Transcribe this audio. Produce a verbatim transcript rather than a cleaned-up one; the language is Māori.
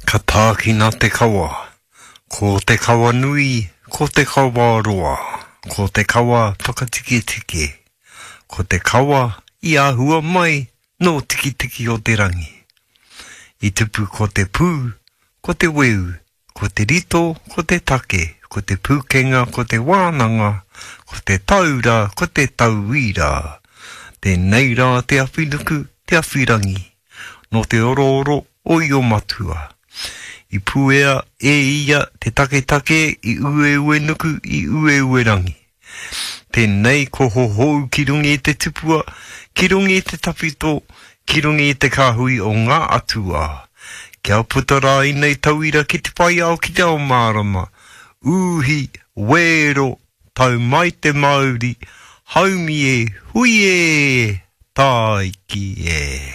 Ka tākina te kawa, ko te kawa nui, ko te kawa roa, ko te kawa whakatiki tiki, ko te kawa i ahua mai no tiki tiki o te rangi. I tupu ko te pū, ko te weu, ko te rito, ko te take, ko te pūkenga, ko te wānanga, ko te taura, ko te tauira. Tēnei rā te awhinuku, te awhirangi, no te oro oro o i o matua. I puea e ia te take take i ue ue nuku i ue ue rangi. Tēnei ko hohou ki rungi e te tupua, ki rungi e te tapito, ki rungi e te kāhui o ngā atua. Kia putara i nei tauira ki te pai ao ki te ao mārama. Uhi, wero, tau mai te Māori, haumi e, hui e, taiki e.